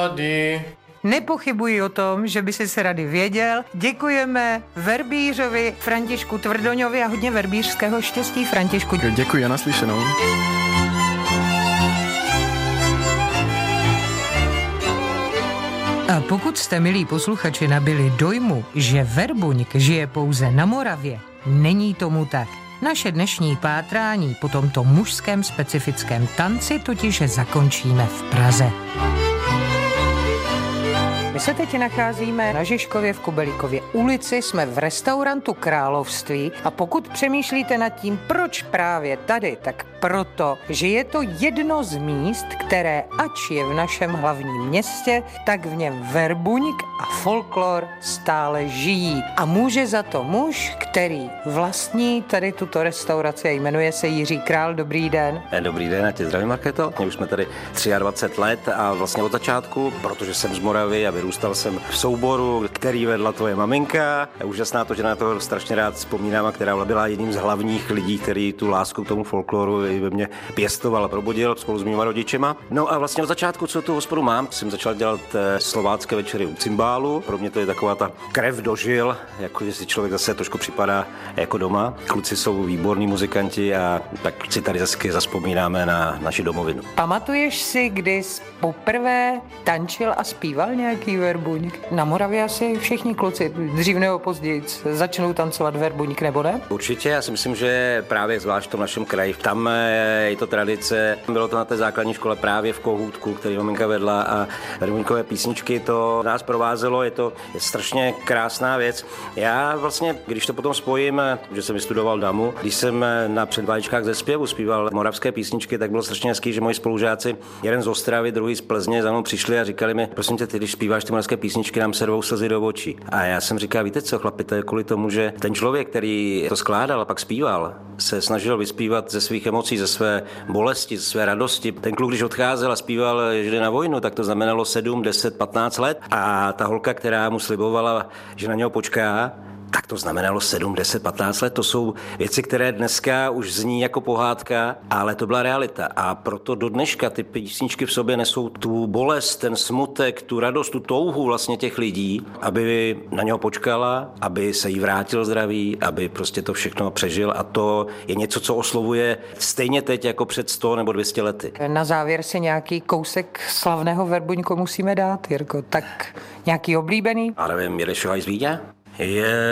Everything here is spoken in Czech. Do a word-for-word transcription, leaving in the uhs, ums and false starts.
rady. Nepochybuji o tom, že by si se rady věděl. Děkujeme verbířovi Františku Tvrdoňovi a hodně verbířského štěstí, Františku. Děkuji a naslyšenou. A pokud jste, milí posluchači, nabili dojmu, že verbuňk žije pouze na Moravě, není tomu tak. Naše dnešní pátrání po tomto mužském specifickém tanci totiž zakončíme v Praze. My se teď nacházíme na Žižkově v Kubelíkově ulici, jsme v restaurantu Království a pokud přemýšlíte nad tím, proč právě tady, tak proto, že je to jedno z míst, které ač je v našem hlavním městě, tak v něm verbuňk a folklor stále žijí. A může za to muž, který vlastní tady tuto restauraci a jmenuje se Jiří Král. Dobrý den. Dobrý den, a tě zdravím, Markéto. Mě už jsme tady dvacet tři let a vlastně od začátku, protože jsem z Moravy a vyrůstal jsem v souboru, který vedla tvoje maminka. Je úžasná to, že na to strašně rád vzpomínám a která byla jedním z hlavních lidí, který tu lásku k tomu folkloru i ve mně pěstoval a probudil spolu s mýma rodičema. No a vlastně od začátku, co tu hospodu mám, jsem začal dělat slovácké večery u cymbálu. Pro mě to je taková ta krev do žil, jako že si člověk zase trošku připadá jako doma. Kluci jsou výborní muzikanti a tak si tady zase zazpomínáme na naši domovinu. Pamatuješ si, kdy jsi poprvé tančil a zpíval nějaký verbuňk? Na Moravě asi všichni kluci dřív nebo později začnou tancovat verbuňk, nebo ne? Určitě, já si myslím, že právě zvlášť v tom našem kraji. Tam je to tradice. Bylo to na té základní škole právě v Kohůtku, který maminka vedla a verbuňkové písničky to nás provázelo. Je to je strašně krásná věc. Já vlastně, když to potom spojím, že jsem vystudoval damu, když jsem na předváděčkách ze zpěvu zpíval moravské písničky, tak bylo strašně hezký, že moji spolužáci, jeden z Ostravy, druhý z Plzně, za mnou přišli a říkali mi: prosím tě, ty, když zpíváš ty moravské písničky, nám se rvou slzy do očí. A já jsem říkal: víte co, chlapi, to je kvůli tomu, že ten člověk, který to skládal a pak zpíval, se snažil vyspívat ze svých emocí, ze své bolesti, ze své radosti. Ten kluk, když odcházel a zpíval, že jde na vojnu, tak to znamenalo sedm, deset, patnáct let. A ta holka, která mu slibovala, že na něho počká, tak to znamenalo sedm, deset, patnáct let. To jsou věci, které dneska už zní jako pohádka, ale to byla realita. A proto do dneška ty písničky v sobě nesou tu bolest, ten smutek, tu radost, tu touhu vlastně těch lidí, aby na něho počkala, aby se jí vrátil zdraví, aby prostě to všechno přežil. A to je něco, co oslovuje stejně teď jako před sto nebo dvě stě lety. Na závěr si nějaký kousek slavného verbuňku musíme dát, Jirko. Tak nějaký oblíbený? A nevím, jedeš z Vídě? Je